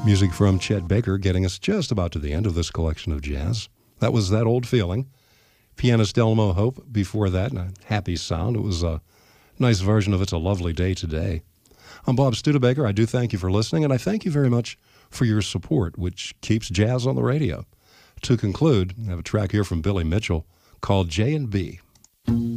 Music from Chet Baker getting us just about to the end of this collection of jazz. That was That Old Feeling. Pianist Elmo Hope before that, and a happy sound. It was a nice version of It's a Lovely Day Today. I'm Bob Studebaker. I do thank you for listening, and I thank you very much for your support, which keeps jazz on the radio. To conclude, I have a track here from Billy Mitchell called J&B.